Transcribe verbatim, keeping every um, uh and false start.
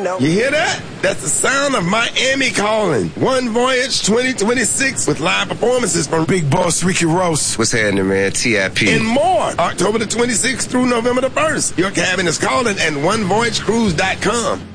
know. You hear that? That's the sound of Miami calling. One Voyage twenty twenty-six with live performances from Big Boss Ricky Ross. What's happening, man? T I P. And more. October the twenty-sixth through November the first. Your cabin is calling at one voyage cruise dot com.